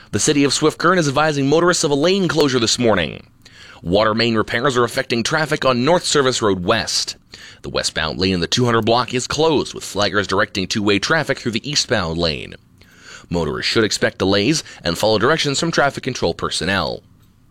The city of Swift Current is advising motorists of a lane closure this morning. Water main repairs are affecting traffic on North Service Road West. The westbound lane in the 200 block is closed, with flaggers directing two-way traffic through the eastbound lane. Motorists should expect delays and follow directions from traffic control personnel.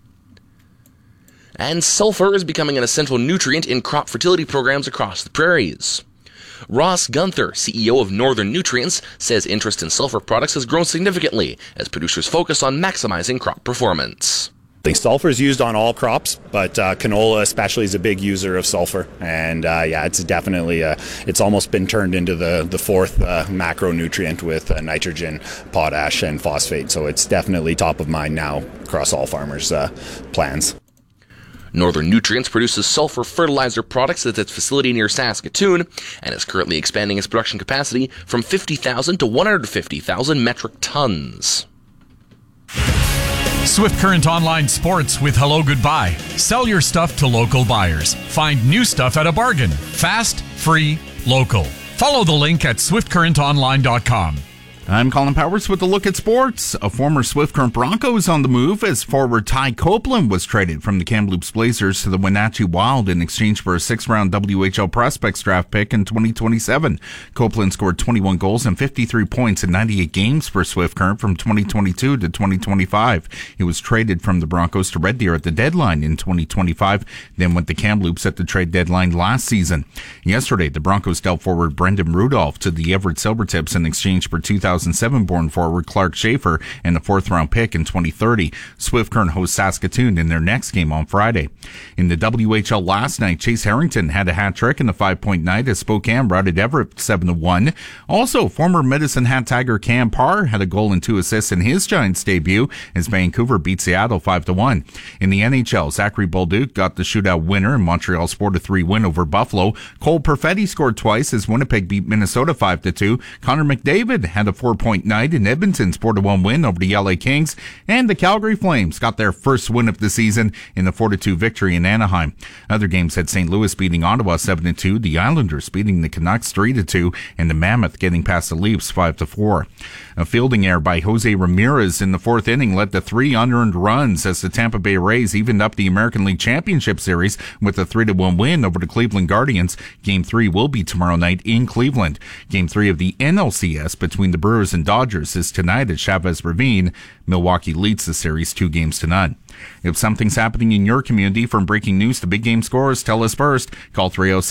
And sulfur is becoming an essential nutrient in crop fertility programs across the prairies. Ross Gunther, CEO of Northern Nutrients, says interest in sulfur products has grown significantly as producers focus on maximizing crop performance. Sulfur is used on all crops, but canola especially is a big user of sulfur. And it's definitely, it's almost been turned into the fourth macronutrient with nitrogen, potash, and phosphate. So it's definitely top of mind now across all farmers' plans. Northern Nutrients produces sulfur fertilizer products at its facility near Saskatoon and is currently expanding its production capacity from 50,000 to 150,000 metric tons. Swift Current Online Sports with Hello Goodbye. Sell your stuff to local buyers. Find new stuff at a bargain. Fast, free, local. Follow the link at swiftcurrentonline.com. I'm Colin Powers with a look at sports. A former Swift Current Bronco is on the move as forward Ty Copeland was traded from the Kamloops Blazers to the Wenatchee Wild in exchange for a 6th-round WHL Prospects draft pick in 2027. Copeland scored 21 goals and 53 points in 98 games for Swift Current from 2022 to 2025. He was traded from the Broncos to Red Deer at the deadline in 2025, then went to Kamloops at the trade deadline last season. Yesterday, the Broncos dealt forward Brendan Rudolph to the Everett Silvertips in exchange for 2007-born forward Clark Schaefer and a 4th-round pick in 2030. Swift Current hosts Saskatoon in their next game on Friday. In the WHL last night, Chase Harrington had a hat-trick in the 5-point night as Spokane routed Everett 7-1. Also, former Medicine Hat Tiger Cam Parr had a goal and 2 assists in his Giants debut as Vancouver beat Seattle 5-1. In the NHL, Zachary Bolduc got the shootout winner in Montreal's 4-3 win over Buffalo. Cole Perfetti scored twice as Winnipeg beat Minnesota 5-2. Connor McDavid had a 4-point night in Edmonton's 4-1 win over the LA Kings, and the Calgary Flames got their first win of the season in the 4-2 victory in Anaheim. Other games had St. Louis beating Ottawa 7-2, the Islanders beating the Canucks 3-2, and the Mammoth getting past the Leafs 5-4. A fielding error by Jose Ramirez in the 4th inning led to 3 unearned runs as the Tampa Bay Rays evened up the American League Championship Series with a 3-1 win over the Cleveland Guardians. Game 3 will be tomorrow night in Cleveland. Game 3 of the NLCS between the Brewers and Dodgers is tonight at Chavez Ravine. Milwaukee leads the series 2-0. If something's happening in your community, from breaking news to big game scores, tell us first. Call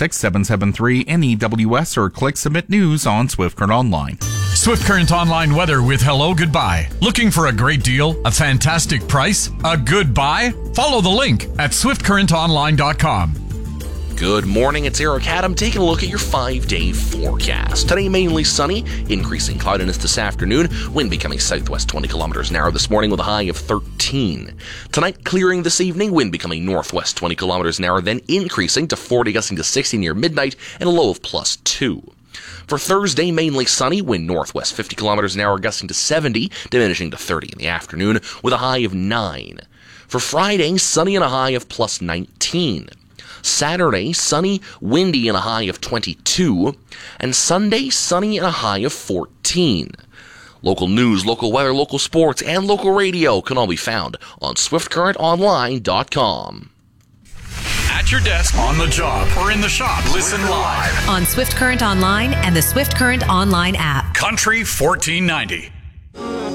306-773-NEWS or click Submit News on Swift Current Online. Swift Current Online weather with Hello Goodbye. Looking for a great deal, a fantastic price, a good buy? Follow the link at swiftcurrentonline.com. Good morning, it's Eric Adam taking a look at your 5-day forecast. Today, mainly sunny, increasing cloudiness this afternoon, wind becoming southwest 20 kilometers an hour this morning with a high of 13. Tonight, clearing this evening, wind becoming northwest 20 kilometers an hour, then increasing to 40, gusting to 60 near midnight, and a low of +2. For Thursday, mainly sunny, wind northwest 50 kilometers an hour, gusting to 70, diminishing to 30 in the afternoon with a high of 9. For Friday, sunny and a high of +19. Saturday, sunny, windy and a high of 22. And Sunday, sunny and a high of 14. Local news, local weather, local sports, and local radio can all be found on swiftcurrentonline.com. At your desk, on the job, or in the shop, listen live on Swift Current Online and the Swift Current Online app. Country 1490.